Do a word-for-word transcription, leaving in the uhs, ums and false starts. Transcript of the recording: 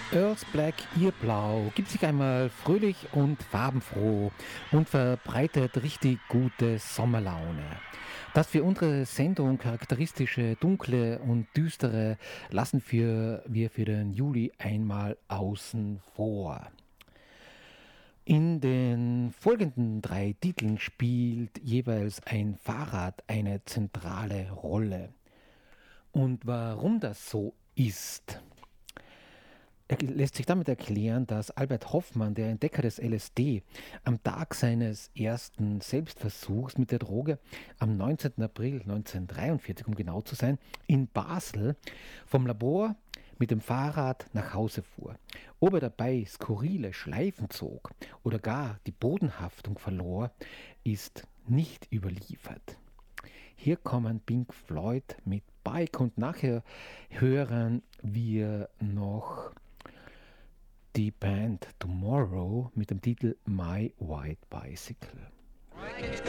Earls Black, ihr Blau, gibt sich einmal fröhlich und farbenfroh und verbreitet richtig gute Sommerlaune. Das für unsere Sendung charakteristische dunkle und düstere lassen für, wir für den Juli einmal außen vor. In den folgenden drei Titeln spielt jeweils ein Fahrrad eine zentrale Rolle. Und warum das so ist, er lässt sich damit erklären, dass Albert Hoffmann, der Entdecker des L S D, am Tag seines ersten Selbstversuchs mit der Droge am neunzehnten April neunzehnhundertdreiundvierzig, um genau zu sein, in Basel vom Labor mit dem Fahrrad nach Hause fuhr. Ob er dabei skurrile Schleifen zog oder gar die Bodenhaftung verlor, ist nicht überliefert. Hier kommen Pink Floyd mit Bike und nachher hören wir noch die Band Tomorrow mit dem Titel My White Bicycle.